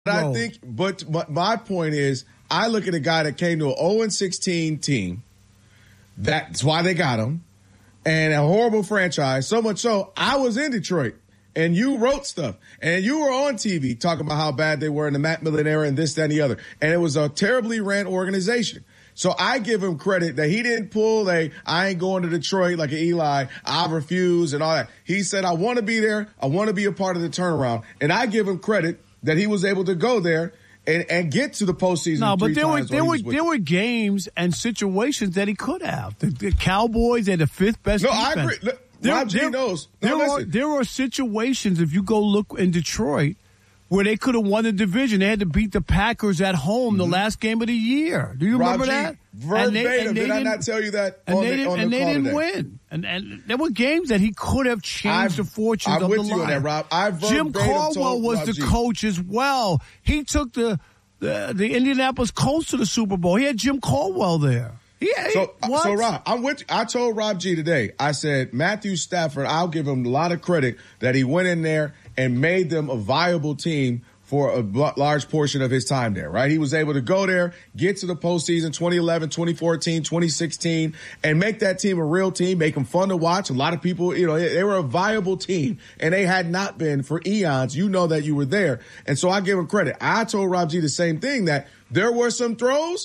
I think, but my point is, I look at a guy that came to an 0-16 team. That's why they got him. And a horrible franchise. So much so, I was in Detroit. And you wrote stuff. And you were on TV talking about how bad they were in the Matt Millen era and this, that, and the other. And it was a terribly ran organization. So I give him credit that he didn't pull I ain't going to Detroit like an Eli, I refuse and all that. He said, I want to be there. I want to be a part of the turnaround. And I give him credit that he was able to go there and get to the postseason. No, but there were games and situations that he could have. The Cowboys had the fifth best defense. I agree. Look, Rob G knows. There are situations, if you go look in Detroit, where they could have won the division. They had to beat the Packers at home the last game of the year. Do you remember that? Verbatim. Did I not tell you that and they didn't win. And there were games that he could have changed the fortunes of the line. I'm with you on that, Rob. Jim Caldwell was the coach as well. He took the Indianapolis Colts to the Super Bowl. He had Jim Caldwell there. So Rob, I'm with you. I told Rob G today, I said, Matthew Stafford, I'll give him a lot of credit that he went in there and made them a viable team for a large portion of his time there, right? He was able to go there, get to the postseason 2011, 2014, 2016, and make that team a real team, make them fun to watch. A lot of people, they were a viable team, and they had not been for eons. You know that you were there. And so I give him credit. I told Rob G the same thing, that there were some throws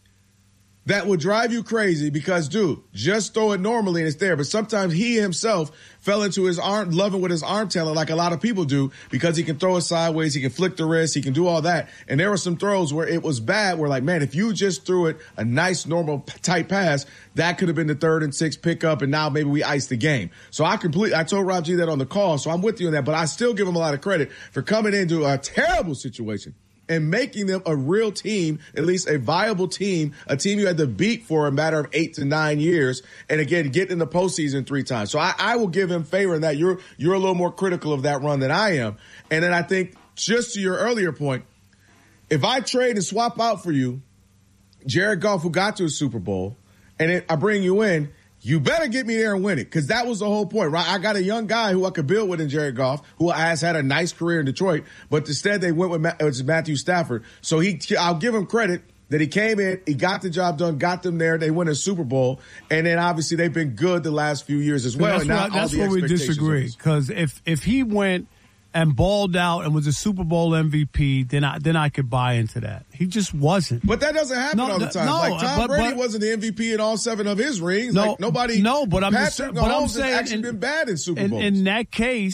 that would drive you crazy because, dude, just throw it normally and it's there. But sometimes he himself fell into his arm, loving with his arm talent like a lot of people do, because he can throw it sideways, he can flick the wrist, he can do all that. And there were some throws where it was bad, where like, man, if you just threw it a nice, normal, tight pass, that could have been the 3rd and 6 pickup, and now maybe we ice the game. So I told Rob G that on the call, so I'm with you on that. But I still give him a lot of credit for coming into a terrible situation and making them a real team, at least a viable team, a team you had to beat for a matter of 8 to 9 years, and again, get in the postseason 3 times. So I will give him favor in that. You're a little more critical of that run than I am. And then I think, just to your earlier point, if I trade and swap out for you Jared Goff, who got to a Super Bowl, and I bring you in, you better get me there and win it, because that was the whole point, right? I got a young guy who I could build with in Jared Goff, who has had a nice career in Detroit, but instead they went with Matthew Stafford. So I'll give him credit that he came in, he got the job done, got them there, they win a Super Bowl, and then obviously they've been good the last few years as well. That's where we disagree, because if he went and balled out and was a Super Bowl MVP, then I could buy into that. He just wasn't. But that doesn't happen all the time. Like Tom Brady wasn't the MVP in all 7 of his rings. But I'm Patrick Mahomes has actually been bad in Super Bowls. In that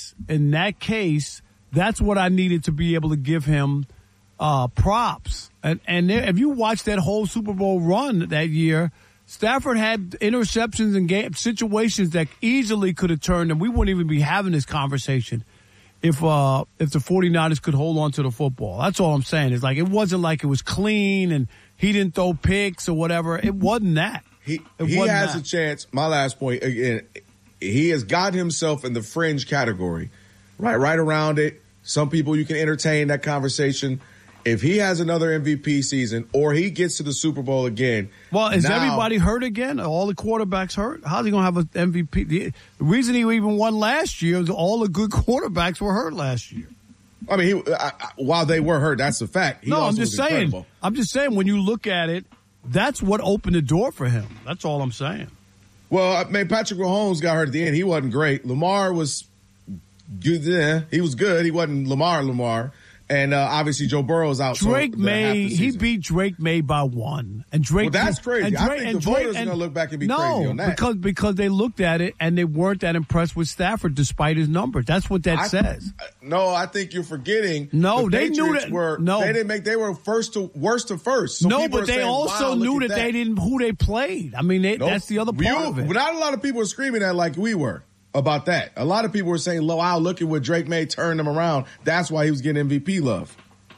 case, that's what I needed to be able to give him props. And if you watch that whole Super Bowl run that year, Stafford had interceptions and situations that easily could have turned, and we wouldn't even be having this conversation if the 49ers could hold on to the football. That's all I'm saying. It's like, it wasn't like it was clean and he didn't throw picks or whatever. It wasn't that. He has a chance. My last point, again, he has got himself in the fringe category, right around it. Some people, you can entertain that conversation. If he has another MVP season or he gets to the Super Bowl again. Well, is everybody hurt again? Are all the quarterbacks hurt? How's he going to have an MVP? The reason he even won last year is all the good quarterbacks were hurt last year. I mean, while they were hurt, that's a fact. I'm just saying, when you look at it, that's what opened the door for him. That's all I'm saying. Well, I mean, Patrick Mahomes got hurt at the end. He wasn't great. Lamar was good. Yeah, he was good. He wasn't Lamar. And obviously Joe Burrow's out. He beat Drake May by 1. And Drake, well, that's crazy. I think the voters are going to look back and be crazy on that. Because they looked at it and they weren't that impressed with Stafford despite his numbers. That's what that says. No, I think you're forgetting. No, they knew that. They were worst to first. So but they also knew that they didn't who they played. I mean, that's the other part of it. Not a lot of people were screaming that like we were about that. A lot of people were saying, wow, look at what Drake May turned him around. That's why he was getting MVP love.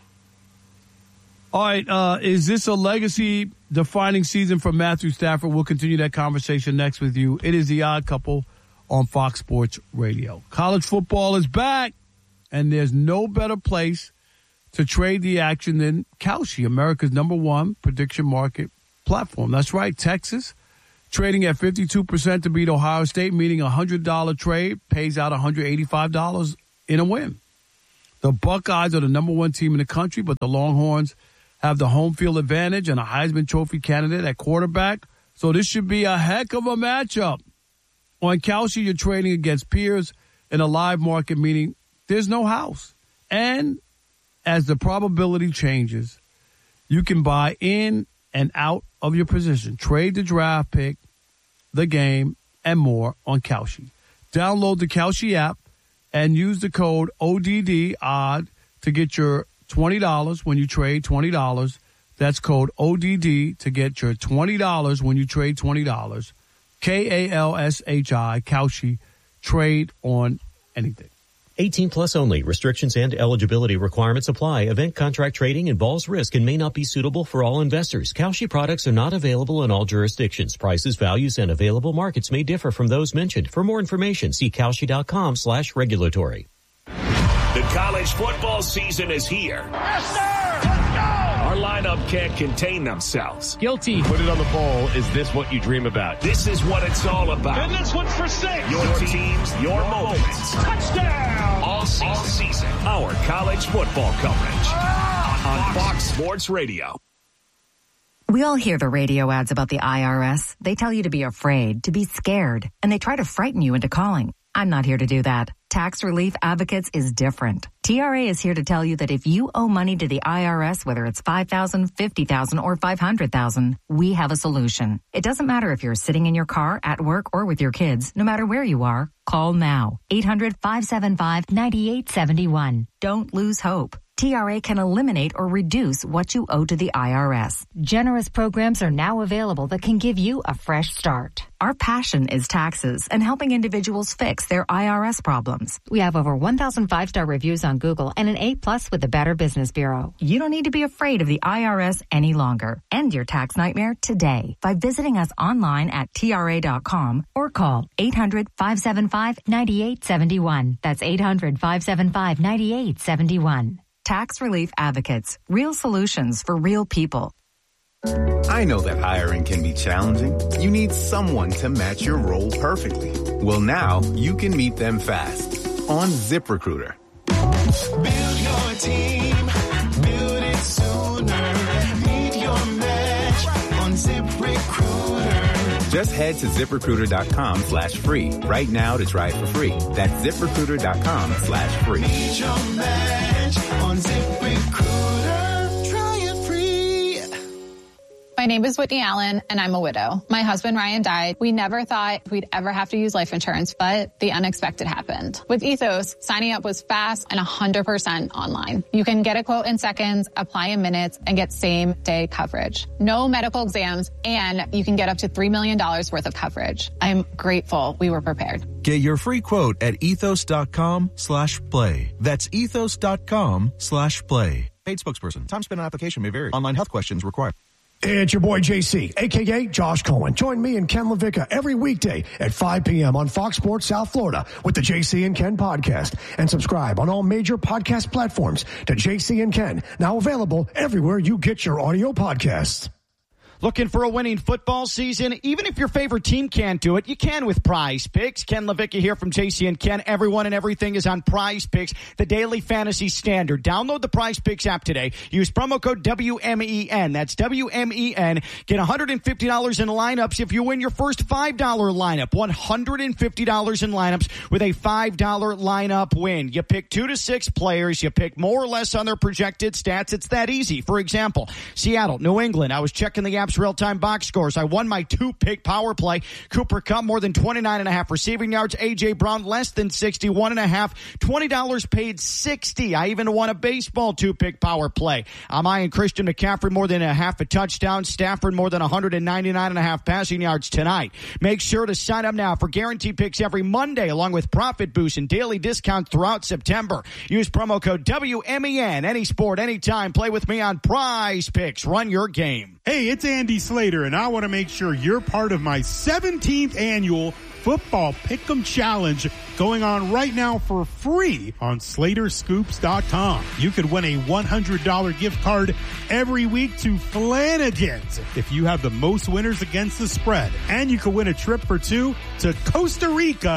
All right, is this a legacy-defining season for Matthew Stafford? We'll continue that conversation next with you. It is The Odd Couple on Fox Sports Radio. College football is back, and there's no better place to trade the action than Kalshi, America's #1 prediction market platform. That's right, Texas. Trading at 52% to beat Ohio State, meaning a $100 trade pays out $185 in a win. The Buckeyes are the number one team in the country, but the Longhorns have the home field advantage and a Heisman Trophy candidate at quarterback. So this should be a heck of a matchup. On Kalshi, you're trading against peers in a live market, meaning there's no house. And as the probability changes, you can buy in and out of your position, trade the draft pick, the game, and more on Kalshi. Download the Kalshi app and use the code ODD-ODD to get your $20 when you trade $20. That's code ODD to get your $20 when you trade $20. Kalshi, Kalshi, trade on anything. 18 plus only. Restrictions and eligibility requirements apply. Event contract trading involves risk and may not be suitable for all investors. Kalshi products are not available in all jurisdictions. Prices, values, and available markets may differ from those mentioned. For more information, see Kalshi.com/regulatory. The college football season is here. Yes, sir! Let's go! Our lineup can't contain themselves. Guilty. Put it on the bowl. Is this what you dream about? This is what it's all about. And this one's for 6. Your teams, your moments. Touchdown! All season. Our college football coverage on Fox Sports Radio. We all hear the radio ads about the IRS. They tell you to be afraid, to be scared, and they try to frighten you into calling. I'm not here to do that. Tax Relief Advocates is different. TRA is here to tell you that if you owe money to the IRS, whether it's $5,000, $50,000, or $500,000, we have a solution. It doesn't matter if you're sitting in your car, at work, or with your kids. No matter where you are, call now. 800-575-9871. Don't lose hope. TRA can eliminate or reduce what you owe to the IRS. Generous programs are now available that can give you a fresh start. Our passion is taxes and helping individuals fix their IRS problems. We have over 1,000 5-star reviews on Google and an A+ with the Better Business Bureau. You don't need to be afraid of the IRS any longer. End your tax nightmare today by visiting us online at TRA.com or call 800-575-9871. That's 800-575-9871. Tax Relief Advocates. Real solutions for real people. I know that hiring can be challenging. You need someone to match your role perfectly. Well, now you can meet them fast on ZipRecruiter. Build your team. Build it sooner. Meet your match on ZipRecruiter. Just head to ZipRecruiter.com/free right now to try it for free. That's ZipRecruiter.com/free. Meet your match on ZipRecruiter. Try it free. My name is Whitney Allen, and I'm a widow. My husband, Ryan, died. We never thought we'd ever have to use life insurance, but the unexpected happened. With Ethos, signing up was fast and 100% online. You can get a quote in seconds, apply in minutes, and get same-day coverage. No medical exams, and you can get up to $3 million worth of coverage. I'm grateful we were prepared. Get your free quote at ethos.com/play. That's ethos.com/play. Paid spokesperson. Time spent on application may vary. Online health questions required. It's your boy JC, a.k.a. Josh Cohen. Join me and Ken LaVicka every weekday at 5 p.m. on Fox Sports South Florida with the JC and Ken podcast. And subscribe on all major podcast platforms to JC and Ken, now available everywhere you get your audio podcasts. Looking for a winning football season? Even if your favorite team can't do it, you can with Prize Picks. Ken LaVicka here from JC and Ken. Everyone and everything is on Prize Picks, the daily fantasy standard. Download the Prize Picks app today. Use promo code WMEN. That's WMEN. Get $150 in lineups if you win your first $5 lineup. $150 in lineups with a $5 lineup win. You pick 2 to 6 players. You pick more or less on their projected stats. It's that easy. For example, Seattle, New England. I was checking the app real-time box scores. I won my 2-pick power play. Cooper Kupp, more than 29.5 receiving yards. A.J. Brown, less than 61.5. $20 paid 60. I even won a baseball 2-pick power play. I'm eyeing Christian McCaffrey, more than a half a touchdown. Stafford, more than 199.5 passing yards tonight. Make sure to sign up now for guaranteed picks every Monday, along with profit boosts and daily discounts throughout September. Use promo code WMEN. Any sport, anytime. Play with me on Prize Picks. Run your game. Hey, it's Andy Slater, and I want to make sure you're part of my 17th annual Football Pick'em Challenge going on right now for free on SlaterScoops.com. You could win a $100 gift card every week to Flanagan's if you have the most winners against the spread. And you could win a trip for 2 to Costa Rica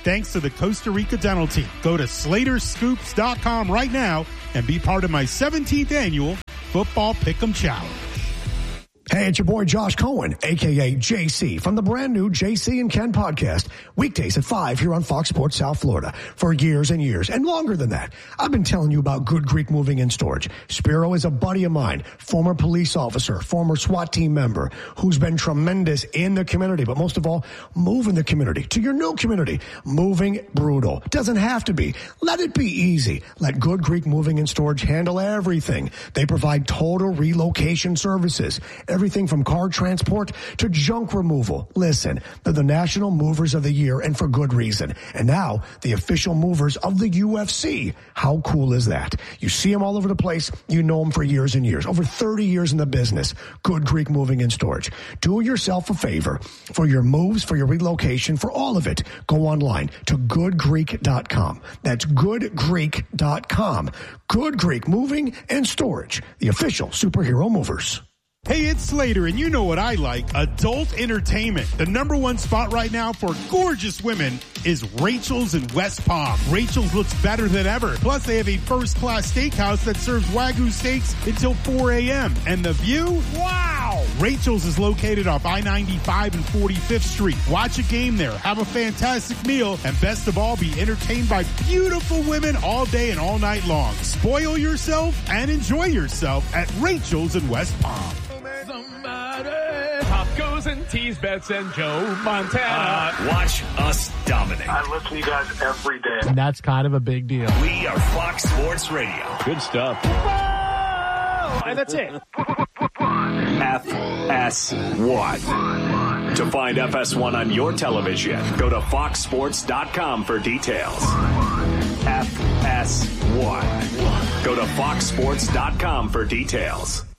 thanks to the Costa Rica Dental Team. Go to SlaterScoops.com right now and be part of my 17th annual Football Pick'em Challenge. Hey, it's your boy Josh Cohen, a.k.a. JC, from the brand new JC and Ken podcast, weekdays at 5 here on Fox Sports South Florida. For years and years, and longer than that, I've been telling you about Good Greek Moving and Storage. Spiro is a buddy of mine, former police officer, former SWAT team member, who's been tremendous in the community, but most of all, moving the community to your new community. Moving brutal. Doesn't have to be. Let it be easy. Let Good Greek Moving and Storage handle everything. They provide total relocation services. Everything from car transport to junk removal. Listen, they're the National Movers of the Year, and for good reason. And now, the official movers of the UFC. How cool is that? You see them all over the place. You know them for years and years. Over 30 years in the business. Good Greek Moving and Storage. Do yourself a favor. For your moves, for your relocation, for all of it, go online to goodgreek.com. That's goodgreek.com. Good Greek Moving and Storage. The official superhero movers. Hey, it's Slater, and you know what I like, adult entertainment. The number one spot right now for gorgeous women is Rachel's in West Palm. Rachel's looks better than ever. Plus, they have a first-class steakhouse that serves Wagyu steaks until 4 a.m. And the view? Wow! Rachel's is located off I-95 and 45th Street. Watch a game there, have a fantastic meal, and best of all, be entertained by beautiful women all day and all night long. Spoil yourself and enjoy yourself at Rachel's in West Palm. Tacos and tease bets and Joe Montana. Watch us dominate. I listen to you guys every day. And that's kind of a big deal. We are Fox Sports Radio. Good stuff. Oh, and that's it. FS1. To find FS1 on your television, go to foxsports.com for details. FS1. Go to foxsports.com for details.